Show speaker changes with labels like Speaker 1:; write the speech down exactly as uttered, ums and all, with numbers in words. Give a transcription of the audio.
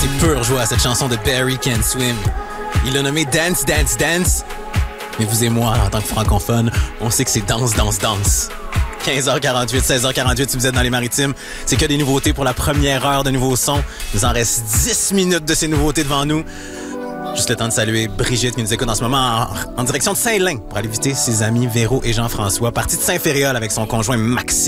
Speaker 1: C'est pure joie, cette chanson de Barry Can Swim. Il l'a nommé Dance, Dance, Dance. Mais vous et moi, en tant que francophones, on sait que c'est danse, danse, danse. quinze heures quarante-huit, seize heures quarante-huit, si vous êtes dans les maritimes, c'est que des nouveautés pour la première heure de nouveaux sons. Il nous en reste dix minutes de ces nouveautés devant nous. Juste le temps de saluer Brigitte qui nous écoute en ce moment en, en direction de Saint-Lin pour aller visiter ses amis Véro et Jean-François, parti de Saint-Féréol avec son conjoint Maxime.